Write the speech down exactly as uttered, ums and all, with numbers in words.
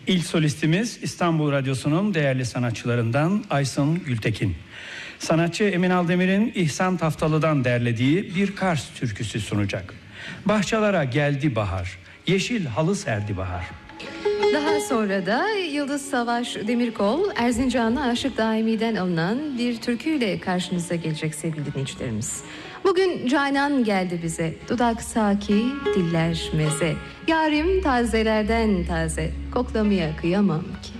İlk solistimiz İstanbul Radyosu'nun değerli sanatçılarından Aysun Gültekin. Sanatçı Emin Aldemir'in İhsan Taftalı'dan derlediği bir Kars türküsü sunacak. Bahçalara geldi bahar, yeşil halı serdi bahar. Daha sonra da Yıldız Savaş Demirkol, Erzincanlı Aşık Daimi'den alınan bir türküyle karşınıza gelecek sevgili dinleyicilerimiz. Bugün Canan geldi bize, dudak saki, diller meze. Yarim tazelerden taze, koklamaya kıyamam ki.